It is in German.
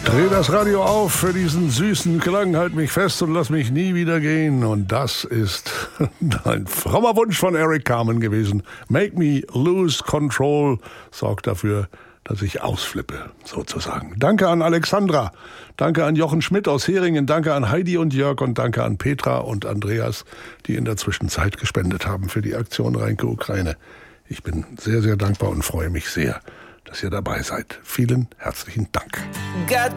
Dreh das Radio auf für diesen süßen Klang, halt mich fest und lass mich nie wieder gehen. Und das ist ein frommer Wunsch von Eric Carmen gewesen. Make me lose control sorgt dafür, dass ich ausflippe, sozusagen. Danke an Alexandra, danke an Jochen Schmidt aus Heringen, danke an Heidi und Jörg und danke an Petra und Andreas, die in der Zwischenzeit gespendet haben für die Aktion Reinke Ukraine. Ich bin sehr, sehr dankbar und freue mich sehr, dass ihr dabei seid. Vielen herzlichen Dank. Got